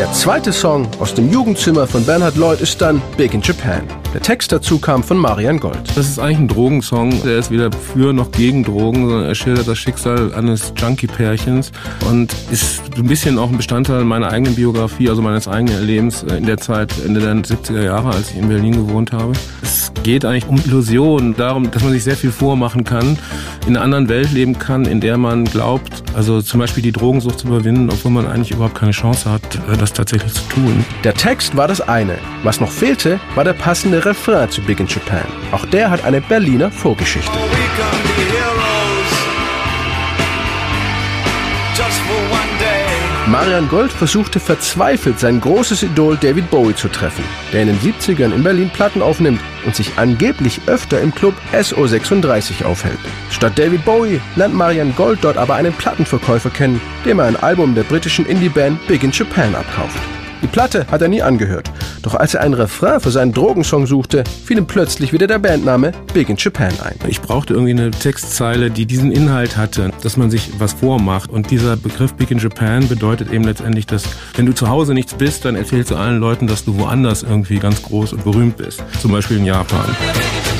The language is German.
Der zweite Song aus dem Jugendzimmer von Bernhard Lloyd ist dann Big in Japan. Der Text dazu kam von Marian Gold. Das ist eigentlich ein Drogensong. Der ist weder für noch gegen Drogen, sondern er schildert das Schicksal eines Junkie-Pärchens und ist ein bisschen auch ein Bestandteil meiner eigenen Biografie, also meines eigenen Lebens in der Zeit, Ende der 70er Jahre, als ich in Berlin gewohnt habe. Es geht eigentlich um Illusionen, darum, dass man sich sehr viel vormachen kann, in einer anderen Welt leben kann, in der man glaubt, also zum Beispiel die Drogensucht zu überwinden, obwohl man eigentlich überhaupt keine Chance hat, das tatsächlich zu tun. Der Text war das eine. Was noch fehlte, war der passende Refrain zu Big in Japan. Auch der hat eine Berliner Vorgeschichte. Marian Gold versuchte verzweifelt, sein großes Idol David Bowie zu treffen, der in den 70ern in Berlin Platten aufnimmt und sich angeblich öfter im Club SO36 aufhält. Statt David Bowie lernt Marian Gold dort aber einen Plattenverkäufer kennen, dem er ein Album der britischen Indie-Band Big in Japan abkauft. Die Platte hat er nie angehört, doch als er einen Refrain für seinen Drogensong suchte, fiel ihm plötzlich wieder der Bandname Big in Japan ein. Ich brauchte irgendwie eine Textzeile, die diesen Inhalt hatte, dass man sich was vormacht. Und dieser Begriff Big in Japan bedeutet eben letztendlich, dass wenn du zu Hause nichts bist, dann erzählst du allen Leuten, dass du woanders irgendwie ganz groß und berühmt bist. Zum Beispiel in Japan.